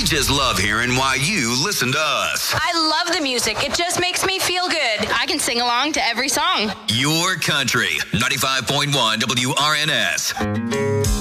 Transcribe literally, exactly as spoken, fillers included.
just love hearing why you listen to us. I love the music. It just makes me feel good. I can sing along to every song. Your country, ninety-five point one W R N S.